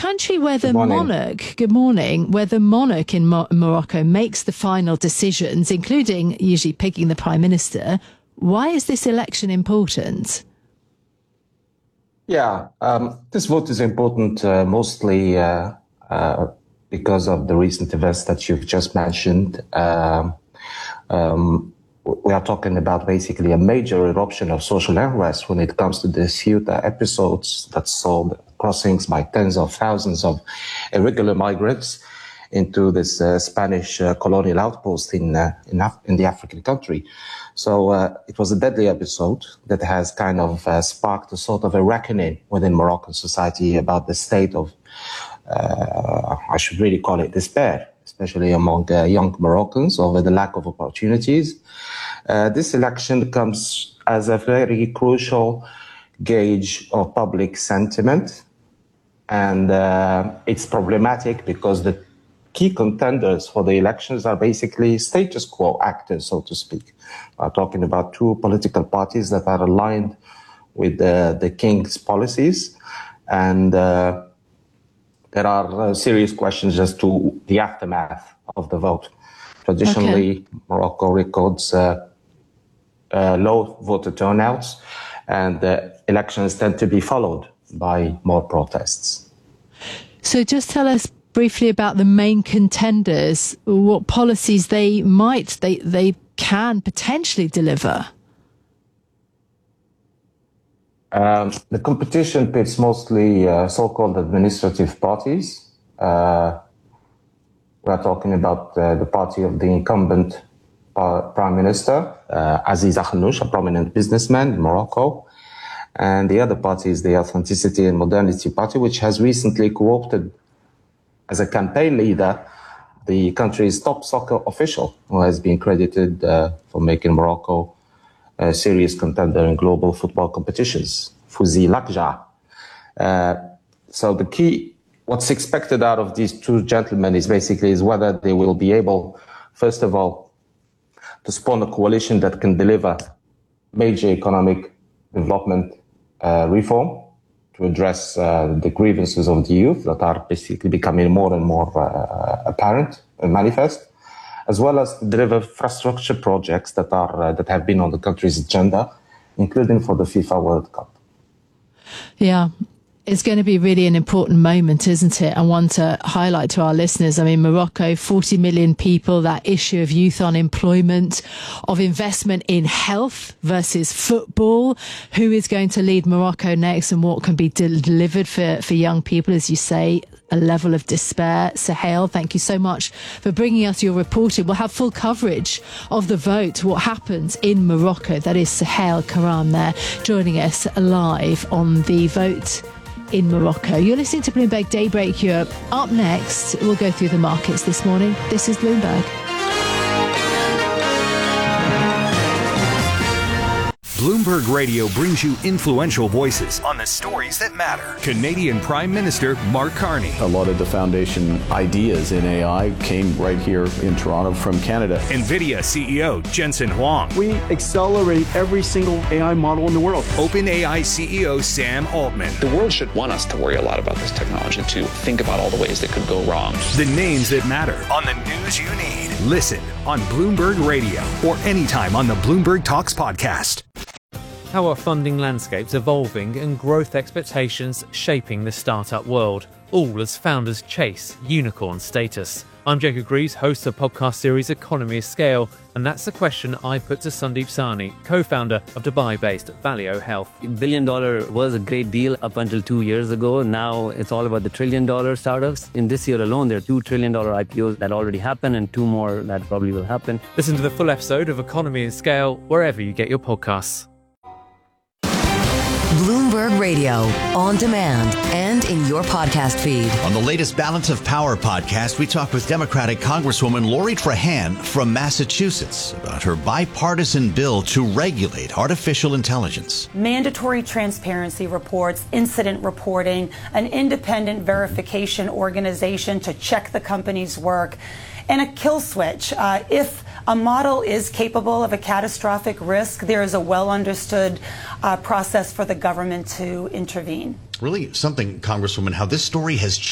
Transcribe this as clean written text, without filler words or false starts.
country where the monarch, good morning, where the monarch in Morocco makes the final decisions, including usually picking the prime minister, why is this election important? Yeah, this vote is important mostly because of the recent events that you've just mentioned. We are talking about basically a major eruption of social unrest when it comes to the Ceuta episodes that saw the crossings by tens of thousands of irregular migrants into this Spanish colonial outpost in the African country. So it was a deadly episode that has kind of sparked a sort of a reckoning within Moroccan society about the state of, I should really call it despair, especially among young Moroccans over the lack of opportunities. This election comes as a very crucial gauge of public sentiment. And it's problematic because the key contenders for the elections are basically status quo actors, so to speak. We're talking about two political parties that are aligned with the king's policies. And there are serious questions as to the aftermath of the vote. Traditionally, Morocco records low voter turnouts, and elections tend to be followed by more protests. So just tell us briefly about the main contenders, what policies they can potentially deliver. The competition pits mostly so-called administrative parties. We are talking about the party of the incumbent Prime Minister, Aziz Akhannouch, a prominent businessman in Morocco. And the other party is the Authenticity and Modernity Party, which has recently co-opted as a campaign leader the country's top soccer official, who has been credited for making Morocco a serious contender in global football competitions, Fouzi Lakja. So the key, what's expected out of these two gentlemen is whether they will be able, first of all, to spawn a coalition that can deliver major economic development reform to address the grievances of the youth that are basically becoming more and more apparent and manifest, as well as to deliver infrastructure projects that have been on the country's agenda, including for the FIFA World Cup. Yeah. It's going to be really an important moment, isn't it? I want to highlight to our listeners, I mean, Morocco, 40 million people, that issue of youth unemployment, of investment in health versus football. Who is going to lead Morocco next and what can be delivered for young people, as you say, a level of despair. Suhail, thank you so much for bringing us your reporting. We'll have full coverage of the vote, what happens in Morocco. That is Suhail Karam there, joining us live on the vote in Morocco. You're listening to Bloomberg Daybreak Europe. Up next, we'll go through the markets this morning. This is Bloomberg. Bloomberg Radio brings you influential voices on the stories that matter. Canadian Prime Minister Mark Carney. A lot of the foundation ideas in AI came right here in Toronto from Canada. NVIDIA CEO Jensen Huang. We accelerate every single AI model in the world. OpenAI CEO Sam Altman. The world should want us to worry a lot about this technology, to think about all the ways that could go wrong. The names that matter on the news you need. Listen on Bloomberg Radio or anytime on the Bloomberg Talks podcast. How are funding landscapes evolving and growth expectations shaping the startup world, all as founders chase unicorn status? I'm Jacob Greaves, host of the podcast series Economy of Scale, and that's the question I put to Sandeep Sahni, co-founder of Dubai-based Valeo Health. $1 billion was a great deal up until 2 years ago. Now it's all about the $1 trillion startups. In this year alone, there are $2 trillion IPOs that already happened and 2 more that probably will happen. Listen to the full episode of Economy of Scale wherever you get your podcasts. Bloomberg Radio, on demand and in your podcast feed. On the latest Balance of Power podcast, we talk with Democratic Congresswoman Lori Trahan from Massachusetts about her bipartisan bill to regulate artificial intelligence. Mandatory transparency reports, incident reporting, an independent verification organization to check the company's work, and a kill switch. If a model is capable of a catastrophic risk, there is a well-understood process for the government to intervene. Really something, Congresswoman, how this story has